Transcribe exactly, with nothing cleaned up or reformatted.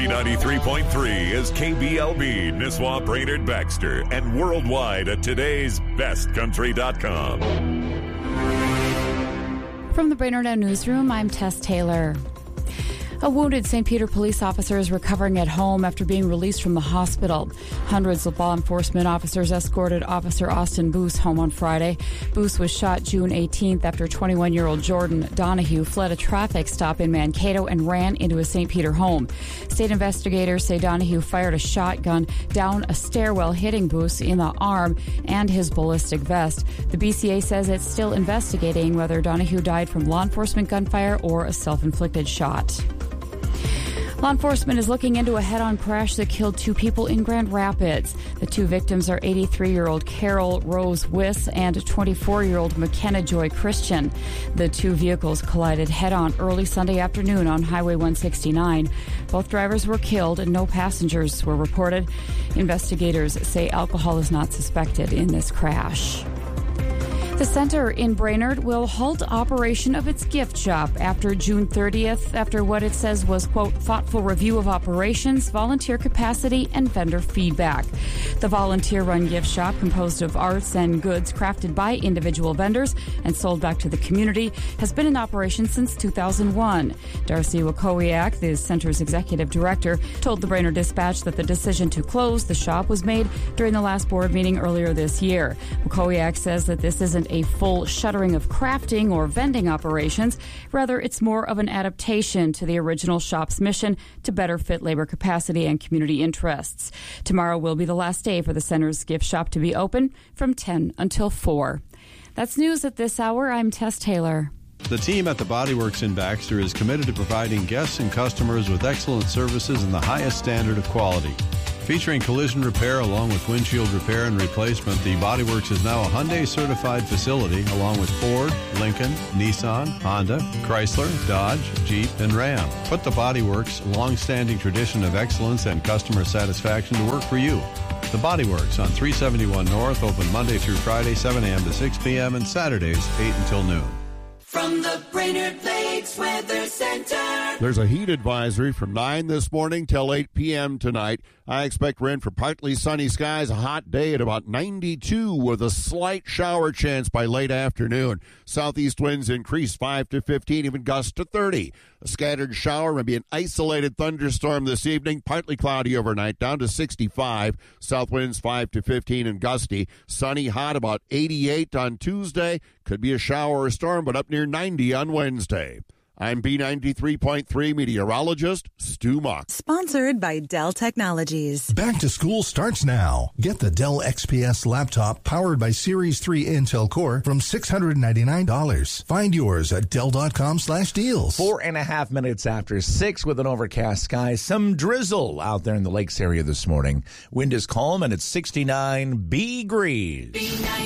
B ninety-three point three is K B L B, Nisswa, Brainerd, Baxter, and worldwide at today's best country dot com. From the Brainerd Newsroom, I'm Tess Taylor. A wounded Saint Peter police officer is recovering at home after being released from the hospital. Hundreds of law enforcement officers escorted Officer Austin Boose home on Friday. Boose was shot June eighteenth after twenty-one-year-old Jordan Donahue fled a traffic stop in Mankato and ran into a Saint Peter home. State investigators say Donahue fired a shotgun down a stairwell, hitting Boose in the arm and his ballistic vest. The B C A says it's still investigating whether Donahue died from law enforcement gunfire or a self-inflicted shot. Law enforcement is looking into a head-on crash that killed two people in Grand Rapids. The two victims are eighty-three-year-old Carol Rose Wiss and twenty-four-year-old McKenna Joy Christian. The two vehicles collided head-on early Sunday afternoon on Highway one sixty-nine. Both drivers were killed and no passengers were reported. Investigators say alcohol is not suspected in this crash. The center in Brainerd will halt operation of its gift shop after June thirtieth, after what it says was, quote, thoughtful review of operations, volunteer capacity, and vendor feedback. The volunteer-run gift shop, composed of arts and goods crafted by individual vendors and sold back to the community, has been in operation since two thousand one. Darcy Wakowiak, the center's executive director, told the Brainerd Dispatch that the decision to close the shop was made during the last board meeting earlier this year. Wakowiak says that this isn't a full shuttering of crafting or vending operations. Rather, it's more of an adaptation to the original shop's mission to better fit labor capacity and community interests. Tomorrow will be the last day for the center's gift shop to be open from ten until four. That's news at this hour. I'm Tess Taylor. The team at the Body Works in Baxter is committed to providing guests and customers with excellent services and the highest standard of quality. Featuring collision repair along with windshield repair and replacement, the Body Works is now a Hyundai certified facility along with Ford, Lincoln, Nissan, Honda, Chrysler, Dodge, Jeep, and Ram. Put the Body Works' long-standing tradition of excellence and customer satisfaction to work for you. The Body Works on three seventy-one North, open Monday through Friday, seven a.m. to six p.m. and Saturdays, eight until noon. From the Brainerd Lakes Weather Center. There's a heat advisory from nine this morning till eight p.m. tonight. I expect rain for partly sunny skies, a hot day at about ninety-two with a slight shower chance by late afternoon. Southeast winds increase five to fifteen, even gusts to thirty. A scattered shower, maybe an isolated thunderstorm this evening, partly cloudy overnight, down to sixty-five. South winds five to fifteen and gusty. Sunny, hot, about eighty-eight on Tuesday. Could be a shower or storm, but up near ninety on Wednesday. I'm B ninety-three point three meteorologist Stu Mock. Sponsored by Dell Technologies. Back to school starts now. Get the Dell X P S laptop powered by Series three Intel Core from six hundred ninety-nine dollars. Find yours at Dell.com slash deals. Four and a half minutes after six with an overcast sky. Some drizzle out there in the lakes area this morning. Wind is calm and it's sixty-nine degrees.